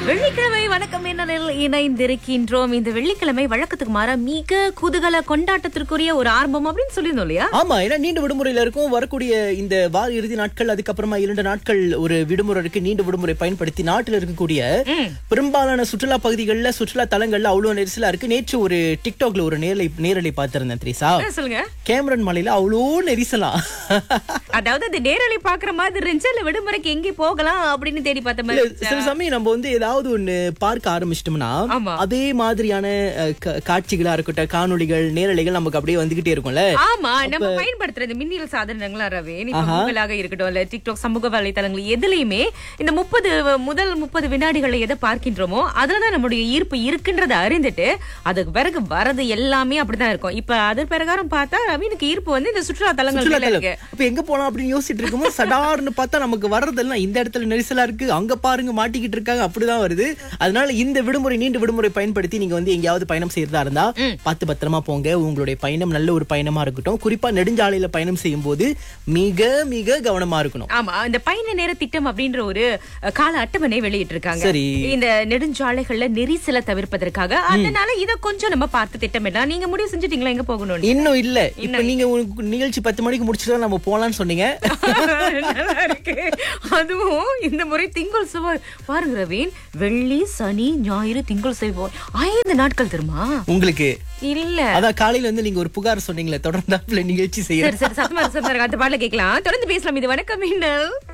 வெள்ளிக்கிழமை வணக்கம் என்னில் இணைந்திருக்கின்றோம். இந்த வெள்ளிக்கிழமை வழக்கத்துக்கு மாற மிக குதூகல கொண்டாட்டத்திற்குரிய ஒரு ஆரம்பம் அப்படின்னு சொல்லியிருந்தோம் இல்லையா? ஆமா, ஏன்னா நீண்ட விடுமுறையில இருக்கும். வரக்கூடிய இந்த வார இறுதி நாட்கள், அதுக்கப்புறமா 2 நாட்கள் ஒரு விடுமுறை இருக்கு. நீண்ட விடுமுறை பயன்படுத்தி நாட்டில் இருக்கக்கூடிய பெரும்பாலான சுற்றுலா பகுதிகளில், சுற்றுலா தலங்கள்ல அவ்வளவு நெரிசலா இருக்கு. நேற்று ஒரு டிக்டாக்ல ஒரு நேரலை பார்த்திருந்தேன் திரிசா. சொல்லுங்க. கேமரன் மலையில அவ்வளோ நெரிசலா. அதாவது அது நேரலை பாக்குற மாதிரி இருந்துச்சு, இல்ல விடுமுறைக்கு எங்கே போகலாம் அப்படின்னு தேடி பார்த்த மாதிரி சில சமயம் நம்ம வந்து ஏதாவது ஒண்ணு பார்க்க ஆரம்பிச்சிட்டோம்னா அதே மாதிரியான காட்சிகளா இருக்கட்டும், காணொளிகள், நேரலைகள் நமக்கு அப்படியே வந்துகிட்டே இருக்கும்ல. ஆமா, நம்ம பயன்படுத்துறது மின்னியல் சாதனங்களா ரவேன், கூகுளாக இருக்கட்டும், இல்ல டிக்டாக் சமூக வலைதளங்கள் எதுலயுமே இந்த முதல் 30 வினாடிகளை எதை பார்க்கின்றோமோ அதுலதான் நம்முடைய ஈர்ப்பு இருக்குன்றதை அறிந்துட்டு அதுக்கு பிறகு வரது எல்லாமே அப்படிதான் இருக்கும். இப்ப அது பிரகாரம் பார்த்தா ரவீனுக்கு ஈர்ப்பு வந்து இந்த சுற்றுலா தலங்கள் இருக்கு. இப்ப எங்க போலாம் அப்படின்னு யோசிச்சுட்டு இருக்கும்போது சடார்னு பார்த்தா நமக்கு வர்றதெல்லாம் இந்த இடத்துல நெரிசலா இருக்கு, அங்க பாருங்க மாட்டிக்கிட்டு இருக்காங்க, அப்படிதான் வருது. அதனால இந்த விடுமுறை, நீண்ட விடுமுறை பயன்படுத்தி நீங்க வந்து எங்கேயாவது பயணம் செய்யறதா இருந்தா பார்த்து பத்திரமா போங்க. உங்களுடைய பயணம் நல்ல ஒரு பயணமா இருக்கட்டும். குறிப்பா நெடுஞ்சாலையில பயணம் செய்யும் போது மிக மிக கவனமா இருக்கணும். ஆமா, இந்த பயண நேர திட்டம் அப்படின்ற ஒரு கால அட்டவணை வெளியிட்டு இருக்காங்க. இந்த நெடுஞ்சாலைகள்ல நெரிசலை தவிர்ப்பதற்காக. அதனால இத கொஞ்சம் நம்ம பார்த்து திட்டமிடலாம். நீங்க முடிவு செஞ்சுட்டீங்களா எங்க போகணும்? இன்னும் இல்ல. இப்ப நீங்க நிகழ்ச்சி 10 மணிக்கு முடிச்சுட்டு நம்ம போலான்னு சொன்னீங்க. அதுவும் இந்த முறை திங்கள் செவ்வாய் பாருங்க ரவீன், வெள்ளி சனி ஞாயிறு திங்கள் செவ்வாய் 5 நாட்கள் தெரியுமா உங்களுக்கு? இல்ல, அதான் காலையில வந்து நீங்க ஒரு புகார் சொன்னீங்களே, தொடர்ந்தாப்புல நிகழ்ச்சி செய்ய. சரி சத்தமா அந்த பாடல கேட்கலாம், தொடர்ந்து பேசலாம். இது வணக்கம் மின்னல்.